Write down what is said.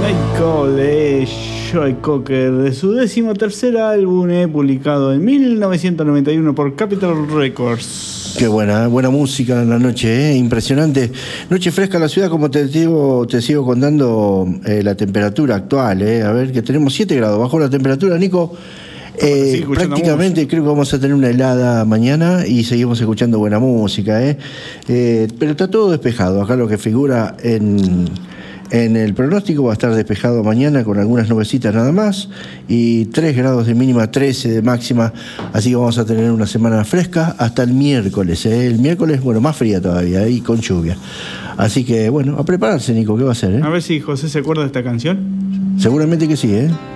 Nightcall de Joe Cocker, de su 13º álbum, publicado en 1991 por Capitol Records. Qué buena música en la noche, impresionante. Noche fresca en la ciudad, como te sigo contando la temperatura actual. A ver, que tenemos 7 grados bajo la temperatura, Nico. Prácticamente creo que vamos a tener una helada mañana y seguimos escuchando buena música. Pero está todo despejado. Acá lo que figura en el pronóstico va a estar despejado mañana con algunas nubecitas nada más y 3 grados de mínima, 13 de máxima, así que vamos a tener una semana fresca hasta el miércoles. El miércoles, bueno, más fría todavía y con lluvia. Así que, bueno, a prepararse, Nico, ¿qué va a hacer? A ver si José se acuerda de esta canción. Seguramente que sí,